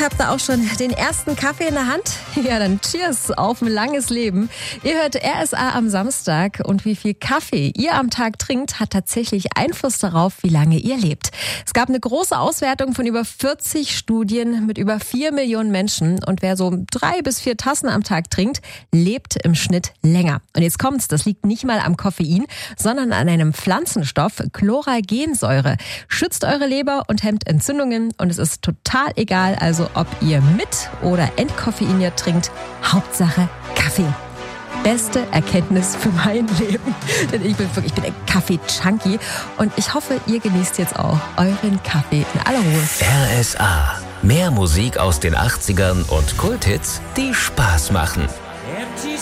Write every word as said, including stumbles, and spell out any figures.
habt ihr auch schon den ersten Kaffee in der Hand? Ja, dann cheers auf ein langes Leben. Ihr hört R S A am Samstag und wie viel Kaffee ihr am Tag trinkt, hat tatsächlich Einfluss darauf, wie lange ihr lebt. Es gab eine große Auswertung von über vierzig Studien mit über vier Millionen Menschen und wer so drei bis vier Tassen am Tag trinkt, lebt im Schnitt länger. Und jetzt kommt's, das liegt nicht mal am Koffein, sondern an einem Pflanzenstoff, Chloragensäure. Schützt eure Leber und hemmt Entzündungen und es ist total egal, also ob ihr mit oder entkoffeiniert trinkt, Hauptsache Kaffee. Beste Erkenntnis für mein Leben. Denn ich bin wirklich, ich bin ein Kaffee-Junkie und ich hoffe, ihr genießt jetzt auch euren Kaffee in aller Ruhe. R S A. Mehr Musik aus den achtzigern und Kulthits, die Spaß machen.